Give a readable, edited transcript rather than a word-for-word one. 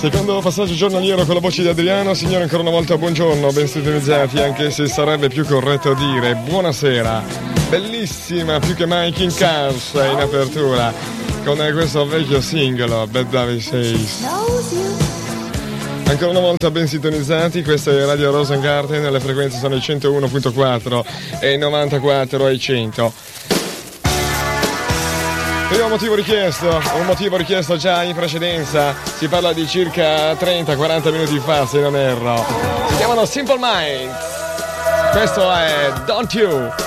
Secondo passaggio giornaliero con la voce di Adriano. Signore, ancora una volta buongiorno, ben sintonizzati, anche se sarebbe più corretto dire buonasera. Bellissima, più che mai King Cars in apertura con questo vecchio singolo Bad David Says. Ancora una volta ben sintonizzati, questa è Radio Rosengarten, le frequenze sono i 101.4 e i 94 e i 100. Primo motivo richiesto, un motivo richiesto già in precedenza, si parla di circa 30-40 minuti fa se non erro. Si chiamano Simple Minds, questo è Don't You.